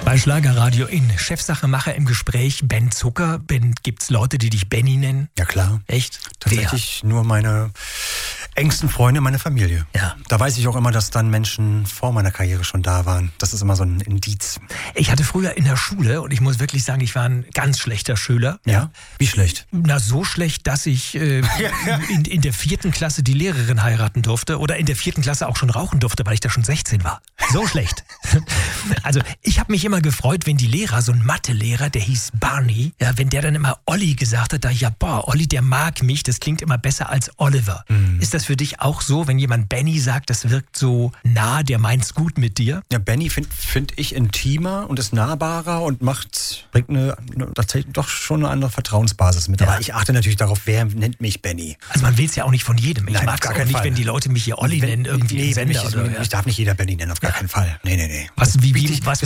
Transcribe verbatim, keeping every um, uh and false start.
Bei Schlagerradio in Chefsachemacher im Gespräch Ben Zucker. Ben, gibt's Leute, die dich Benny nennen? Ja klar. Echt? Tatsächlich nur meine engsten Freunde, meine Familie. Ja. Da weiß ich auch immer, dass dann Menschen vor meiner Karriere schon da waren. Das ist immer so ein Indiz. Ich hatte früher in der Schule, und ich muss wirklich sagen, ich war ein ganz schlechter Schüler. Ja? Wie schlecht? Na, so schlecht, dass ich äh, in, in der vierten Klasse die Lehrerin heiraten durfte oder in der vierten Klasse auch schon rauchen durfte, weil ich da schon sechzehn war. So schlecht. Also ich habe mich immer gefreut, wenn die Lehrer, so ein Mathelehrer, der hieß Barney, ja, wenn der dann immer Olli gesagt hat, da ich ja, boah, Olli, der mag mich, das klingt immer besser als Oliver. Mhm. Ist das für dich auch so, wenn jemand Benny sagt, das wirkt so nah, der meint's gut mit dir? Ja, Benny finde find ich intimer und ist nahbarer und macht, bringt eine, eine tatsächlich doch schon eine andere Vertrauensbasis mit. Ja. Aber ich achte natürlich darauf, wer nennt mich Benny. Also man will es ja auch nicht von jedem. Ich Nein, mag auf gar es auch keinen nicht, Fall. wenn die Leute mich hier Olli Wenn- nennen, irgendwie nee, im Sender. mich, Oder, mich ja. darf nicht jeder Benny nennen, auf gar keinen Fall. Nee, nee, nee. Was, wie, wie, Wichtig- was